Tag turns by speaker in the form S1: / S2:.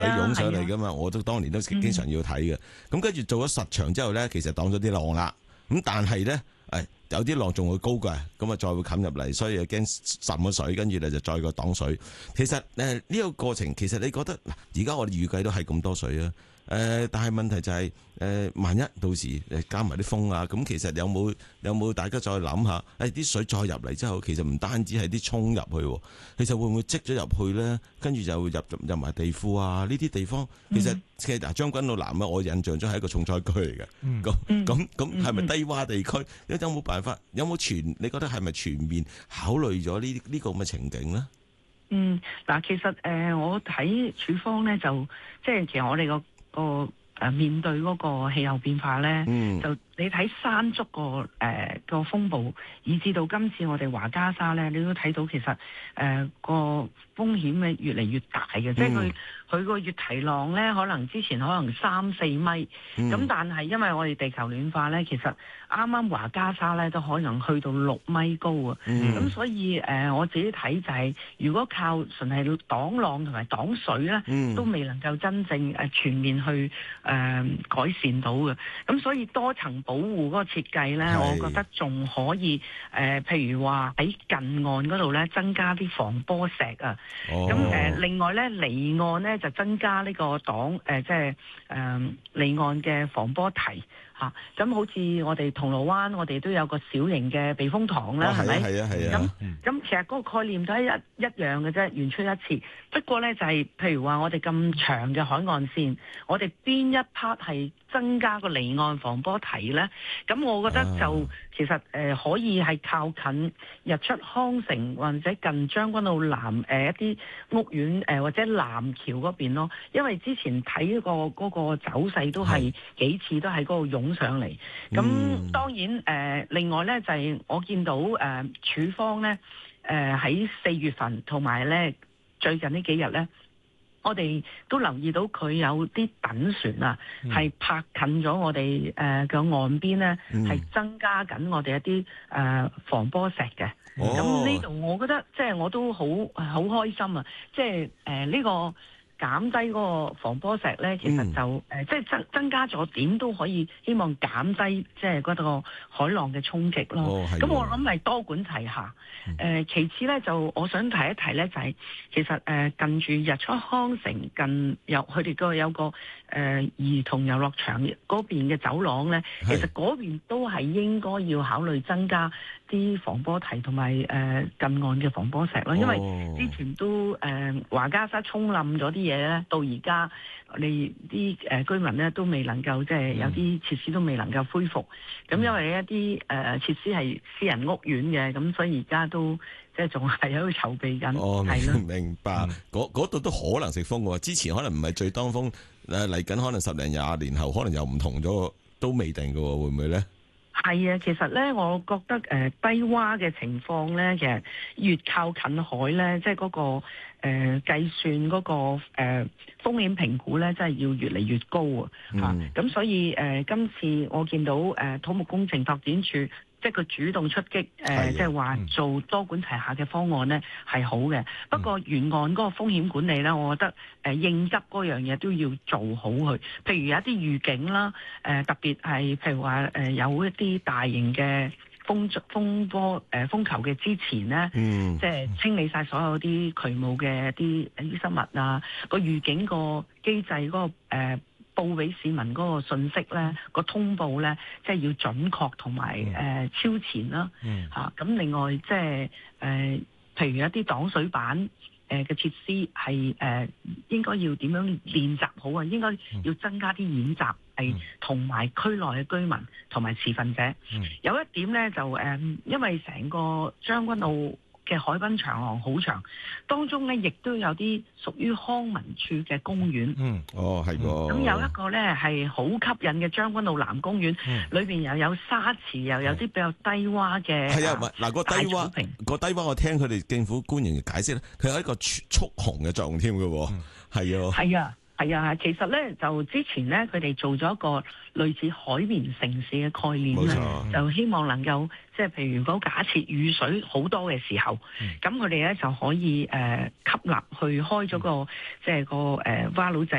S1: 湧上嚟噶嘛，我都當年都經常要睇嘅。咁跟住做咗10場之後咧，其實擋咗啲浪啦。咁但係咧，有啲浪仲會高嘅，咁啊再會冚入嚟，所以又驚滲咗水，跟住咧就再個擋水。其實呢個過程，其實你覺得嗱，而家我哋預計都係咁多水啊。但係問題就係萬一到時加埋啲風啊，咁其實有冇大家再諗下？啲水再入嚟之後，其實唔單止係啲沖入去，其實會唔會積咗入去咧？跟住就入埋地庫啊，呢啲地方其實嗱將軍澳南啊，我印象中係一個重災區嚟嘅。咁係咪低洼地區？有冇辦法？有冇你覺得係咪全面考慮咗呢個咁嘅情景咧？
S2: 嗱，其實我睇處方咧，就即係其實我哋個面對嗰個氣候變化咧，就你睇山竹個風暴，以至到今次我哋華嘉沙咧，你都睇到其實個風險咧越嚟越大嘅，即係佢個越堤浪咧，可能之前可能3-4米，咁但係因為我哋地球暖化咧，其實啱啱華嘉沙咧都可能去到6米高啊，咁所以我自己睇就係，如果靠純係擋浪同埋擋水咧，都未能夠真正全面去改善到嘅，咁所以多層保護嗰個設計咧，我覺得仲可以譬如話喺近岸嗰度咧增加啲防波石啊，咁另外咧離岸咧就增加呢個即係離岸嘅防波堤嚇，咁好似我哋銅鑼灣，我哋都有個小型嘅避風塘啦，係咪？係啊係啊。咁其實嗰個概念都係一樣嘅啫，原出一次。不過咧就係譬如話我哋咁長嘅海岸線，我哋邊一 part 係增加個離岸防波堤咧？咁我覺得就其實可以係靠近日出康城或者近將軍澳南一啲屋苑或者南橋嗰邊咯，因為之前睇嗰個走勢都係幾次都喺嗰度湧上嚟。咁當然另外咧就係我見到處方咧喺4月份同埋咧最近呢幾日咧，我哋都留意到佢有啲躉船啊，係泊近咗我哋嘅岸邊咧，係增加緊我哋一啲防波石嘅。咁呢度我覺得即係我都好開心啊！即係呢個減低嗰個防波石咧，其實就即係增加咗點都可以，希望減低即係嗰個海浪嘅衝擊咯。咁我諗係多管齊下。其次咧就我想提一提咧，就係其實近住日出康城近佢哋有個兒童遊樂場嗰邊嘅走廊咧，其實嗰邊都係應該要考慮增加啲防波堤同埋近岸嘅防波石咯，因為之前都華嘉沙沖冧咗啲嘢咧，到而家你啲居民咧都未能夠即係有啲設施都未能夠恢復，咁因為一啲設施係私人屋苑嘅，咁所以而家都即係仲係喺度籌備緊。係咯，
S1: 明白。嗰度都可能食風喎，之前可能唔係最當風，嚟緊可能10年20年後可能又唔同咗，都未定㗎喎，會唔會咧？
S2: 係啊，其實咧，我覺得低洼嘅情況咧，其實越靠近海咧，即係嗰個計算嗰個風險評估咧，真係要越嚟越高啊！咁所以今次我見到土木工程拓展署，即係佢主動出擊，即係話做多管齊下嘅方案咧係好嘅。不過沿岸嗰個風險管理咧，我覺得應急嗰樣嘢都要做好佢。譬如有一啲預警啦，特別係譬如話有一啲大型嘅風球嘅之前咧，即係清理晒所有啲渠務嘅啲生物啊，個預警個機制嗰個報俾市民嗰個信息咧，個通報咧，即係要準確同埋超前啦。咁另外即係譬如一啲擋水板嘅設施係應該要點樣練習好啊？應該要增加啲演習，係同埋區內嘅居民同埋持份者。有一點咧就因為成個將軍澳嘅海濱長廊好長，當中咧亦都有啲屬於康文署嘅公園。
S1: 係喎。咁
S2: 有一個咧係好吸引嘅將軍澳南公園，裏邊又有沙池，又有啲比較低洼嘅。係啊，
S1: 嗱個低洼，我聽佢哋政府官員解釋咧，佢有一個蓄洪嘅作用添嘅喎。係啊。
S2: 係啊，其實咧就之前咧佢哋做咗一個類似海綿城市嘅概念
S1: 冇
S2: 咧，
S1: 錯
S2: 就希望能夠即係譬如如果假設雨水好多嘅時候，咁佢哋咧就可以吸納去開咗個即係個蛙佬仔